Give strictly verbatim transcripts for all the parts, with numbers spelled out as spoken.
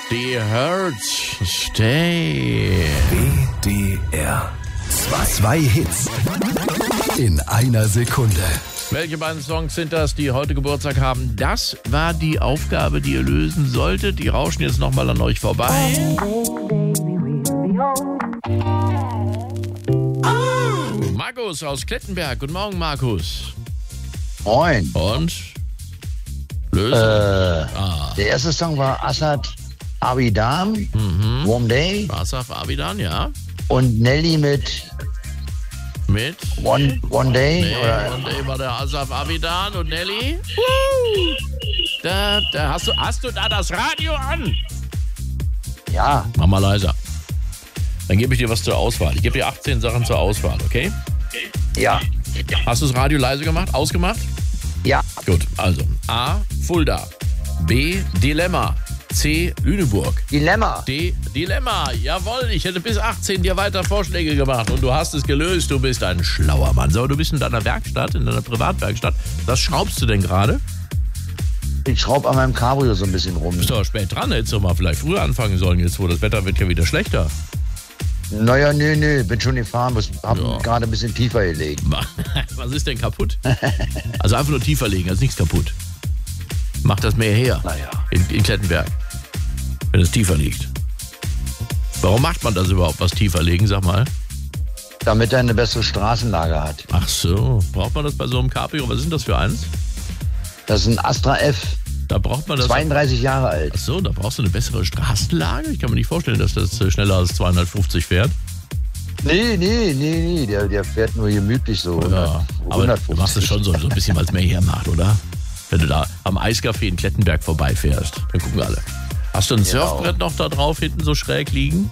Die Hurts. Stay. W D R. Zwei, zwei Hits in einer Sekunde. Welche beiden Songs sind das, die heute Geburtstag haben? Das war die Aufgabe, die ihr lösen solltet. Die rauschen jetzt nochmal an euch vorbei. Markus aus Klettenberg. Guten Morgen, Markus. Moin. Und? Lösen? Äh, ah. Der erste Song war Asad Abidam, Mhm. Warm Day. Asaf Abidan, ja. Und Nelly mit Mit? One, One Day. Nee, oder? und immer der Asaf Abidan und Nelly. Woo! Da, da hast du, hast du da das Radio an? Ja, Mach mal leiser. Dann gebe ich dir was zur Auswahl. Ich gebe dir achtzehn Sachen zur Auswahl, okay? ja, Hast du das Radio leise gemacht, ausgemacht? ja. Gut, also A. Fulda. B. Dilemma. C. Lüneburg. Dilemma. D. Dilemma. Jawohl, ich hätte bis achtzehn dir weiter Vorschläge gemacht und du hast es gelöst. Du bist ein schlauer Mann. So, du bist in deiner Werkstatt, in deiner Privatwerkstatt. Was schraubst du denn gerade? Ich schraube an meinem Cabrio so ein bisschen rum. Bist doch spät dran, hättest du mal vielleicht früher anfangen sollen, jetzt wo das Wetter wird ja wieder schlechter. Naja, nö, nö, bin schon gefahren, muss- hab Ja. gerade ein bisschen tiefer gelegt. Was ist denn kaputt? Also einfach nur tiefer legen, also nichts kaputt. Mach das mehr her. Naja. In, in Klettenberg. Wenn es tiefer liegt. Warum macht man das überhaupt, was tiefer legen, sag mal? Damit er eine bessere Straßenlage hat. Ach so, braucht man das bei so einem Cabrio? Was ist denn das für eins? Das ist ein Astra F, Da braucht man das. zweiunddreißig Jahre alt. Ach so, da brauchst du eine bessere Straßenlage? Ich kann mir nicht vorstellen, dass das äh, schneller als zweihundertfünfzig fährt. Nee, nee, nee, nee, der, der fährt nur gemütlich so. Ja, aber du machst es schon so, so ein bisschen, weil es mehr hermacht, oder? Wenn du da am Eiscafé in Klettenberg vorbeifährst, dann gucken wir alle. Hast du ein Genau. Surfbrett noch da drauf hinten so schräg liegen?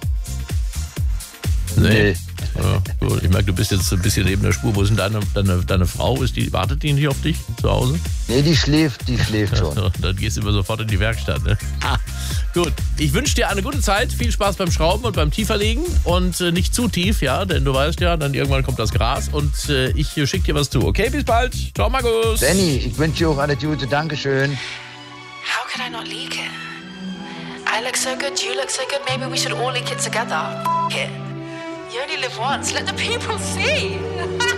Nee. Ja, gut. Ich merke, du bist jetzt ein bisschen neben der Spur. Wo ist denn deine, deine, deine Frau? Ist die, wartet die nicht auf dich zu Hause? Nee, die schläft, die schläft schon. Ja, dann gehst du immer sofort in die Werkstatt. Ne? Ah, gut. Ich wünsche dir eine gute Zeit. Viel Spaß beim Schrauben und beim Tieferlegen. Und äh, nicht zu tief, ja, denn du weißt ja, dann irgendwann kommt das Gras. Und äh, ich äh, schicke dir was zu. Okay, bis bald. Ciao, Markus. Danny, ich wünsche dir auch alles Gute. Dankeschön. How could I not leak it? I look so good, you look so good, maybe we should all leak it together. F- it. You only live once, let the people see.